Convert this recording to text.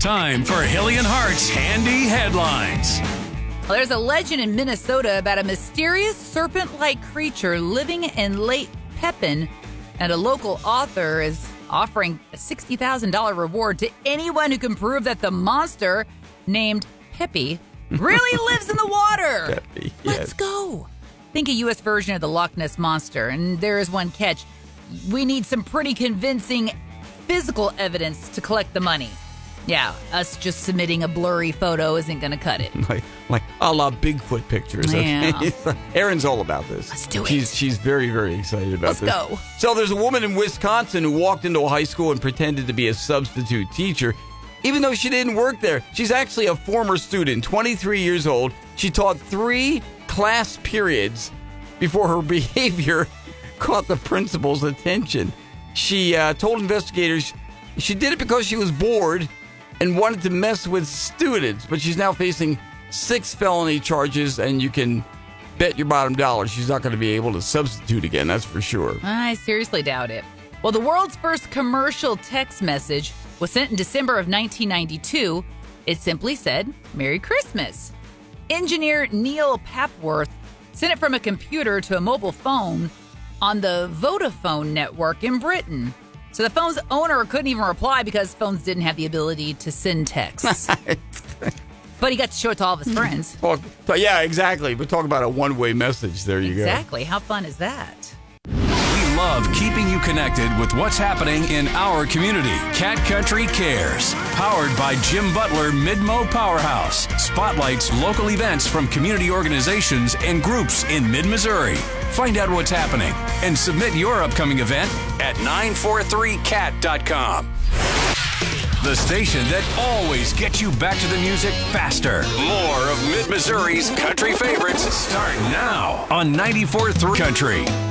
Time for Hilly and Hart's Handy Headlines. Well, there's a legend in Minnesota about a mysterious serpent-like creature living in Lake Pepin, and a local author is offering a $60,000 reward to anyone who can prove that the monster named Peppy really lives in the water. Peppy, yes. Let's go. Think a U.S. version of the Loch Ness Monster, and there is one catch. We need some pretty convincing physical evidence to collect the money. Yeah, us just submitting a blurry photo isn't going to cut it. Like a la Bigfoot pictures. Okay? Yeah. Erin's all about this. Let's do it. She's very, very excited about this. Let's go. So there's a woman in Wisconsin who walked into a high school and pretended to be a substitute teacher, even though she didn't work there. She's actually a former student, 23 years old. She taught 3 class periods before her behavior caught the principal's attention. She told investigators she did it because she was bored and wanted to mess with students, but she's now facing 6 felony charges, and you can bet your bottom dollar she's not going to be able to substitute again, that's for sure. I seriously doubt it. Well, the world's first commercial text message was sent in December of 1992. It simply said, "Merry Christmas." Engineer Neil Papworth sent it from a computer to a mobile phone on the Vodafone network in Britain. So the phone's owner couldn't even reply because phones didn't have the ability to send texts. But he got to show it to all of his friends. Well, yeah, exactly. But talk about a one-way message. There you go. Exactly. How fun is that? We love keeping you connected with what's happening in our community. Cat Country Cares, powered by Jim Butler Midmo Powerhouse, spotlights local events from community organizations and groups in mid-Missouri. Find out what's happening and submit your upcoming event at 943cat.com. The station that always gets you back to the music faster. More of Mid-Missouri's country favorites start now on 94.3 Country.